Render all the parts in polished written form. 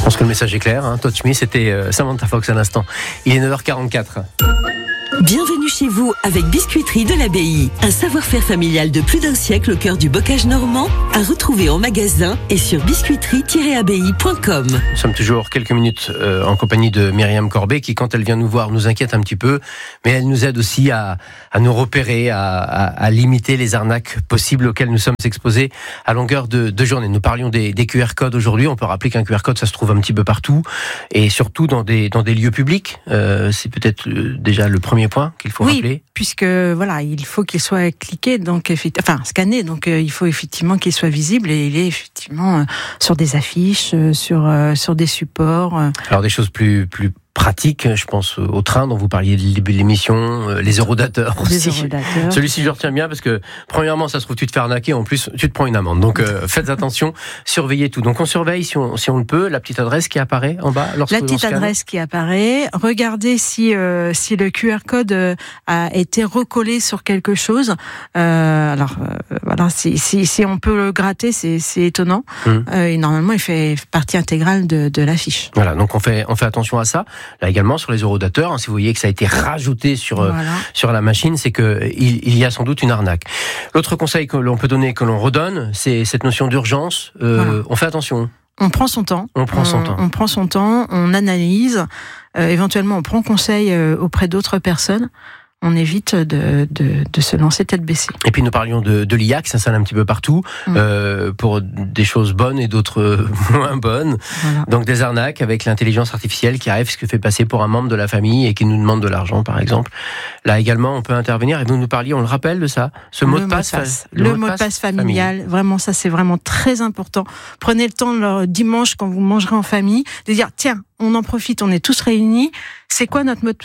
Je pense que le message est clair. Touch Me, c'était Samantha Fox à l'instant. Il est 9h44. Bienvenue chez vous avec Biscuiterie de l'Abbaye. Un savoir-faire familial de plus d'un siècle au cœur du bocage normand, à retrouver en magasin et sur biscuiterie-abbaye.com. Nous sommes toujours quelques minutes en compagnie de Myriam Corbet qui, quand elle vient nous voir, nous inquiète un petit peu, mais elle nous aide aussi à nous repérer, à limiter les arnaques possibles auxquelles nous sommes exposés à longueur de journée. Nous parlions des QR codes aujourd'hui. On peut rappeler qu'un QR code, ça se trouve un petit peu partout et surtout dans des lieux publics. C'est peut-être déjà le premier point qu'il faut rappeler. Puisque voilà, il faut qu'il soit cliqué, donc scanné, donc il faut effectivement qu'il soit visible et il est effectivement sur des affiches, sur des supports. Alors des choses plus pratique, je pense au train dont vous parliez de début de l'émission, les eurodateurs aussi. Celui-ci je le retiens bien parce que premièrement ça se trouve tu te fais arnaquer, en plus tu te prends une amende. Donc faites attention, surveillez tout. Donc on surveille si on le peut, la petite adresse qui apparaît en bas lorsque la petite adresse qui apparaît, regardez si le QR code a été recollé sur quelque chose. Voilà, si on peut le gratter, c'est étonnant. Et normalement il fait partie intégrale de l'affiche. Voilà, donc on fait attention à ça. Là également sur les eurodateurs, si vous voyez que ça a été rajouté sur la machine, c'est que il y a sans doute une arnaque. L'autre conseil que l'on peut donner, que l'on redonne, c'est cette notion d'urgence. On fait attention. On prend son temps. On prend son temps, on analyse. Éventuellement, on prend conseil auprès d'autres personnes. On évite de se lancer tête baissée. Et puis nous parlions de l'IA qui s'installe un petit peu partout pour des choses bonnes et d'autres moins bonnes. Voilà. Donc des arnaques avec l'intelligence artificielle qui arrive, ce que fait passer pour un membre de la famille et qui nous demande de l'argent par exemple. Là également on peut intervenir et vous nous parliez, on le rappelle de ça, ce mot de passe. Le mot de passe familial, vraiment ça c'est vraiment très important. Prenez le temps le dimanche quand vous mangerez en famille de dire tiens, on en profite, on est tous réunis. C'est quoi notre mot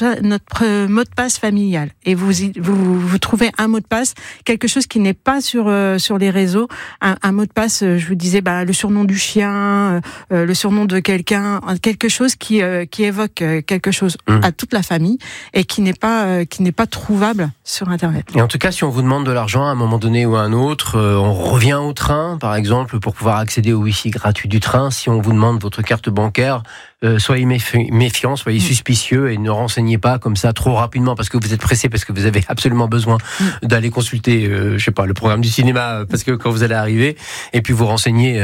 de passe familial? Et vous trouvez un mot de passe, quelque chose qui n'est pas sur les réseaux. Un mot de passe, je vous disais, le surnom du chien, le surnom de quelqu'un, quelque chose qui évoque quelque chose à toute la famille et qui n'est pas trouvable sur Internet. Et en tout cas, si on vous demande de l'argent à un moment donné ou à un autre, on revient au train, par exemple, pour pouvoir accéder au Wi-Fi gratuit du train. Si on vous demande votre carte bancaire, soyez méfiants, soyez suspicieux et ne renseignez pas comme ça trop rapidement parce que vous êtes pressé, parce que vous avez absolument besoin d'aller consulter, le programme du cinéma, parce que quand vous allez arriver, et puis vous renseignez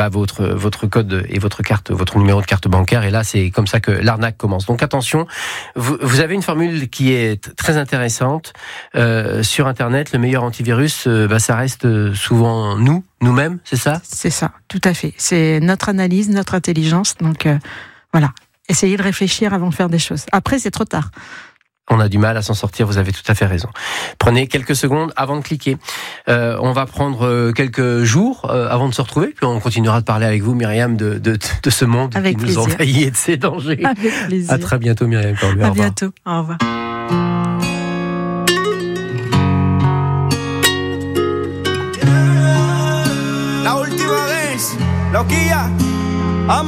votre code et votre numéro de carte bancaire, et là c'est comme ça que l'arnaque commence. Donc attention, vous avez une formule qui est très intéressante sur Internet. Le meilleur antivirus, ça reste souvent nous-mêmes, c'est ça ? C'est ça, tout à fait. C'est notre analyse, notre intelligence, donc voilà. Essayez de réfléchir avant de faire des choses. Après, c'est trop tard. On a du mal à s'en sortir, vous avez tout à fait raison. Prenez quelques secondes avant de cliquer. On va prendre quelques jours avant de se retrouver, puis on continuera de parler avec vous, Myriam, de ce monde avec qui plaisir. Nous envahit et de ses dangers. Avec plaisir. À très bientôt, Myriam Corbet. À bientôt. Au revoir.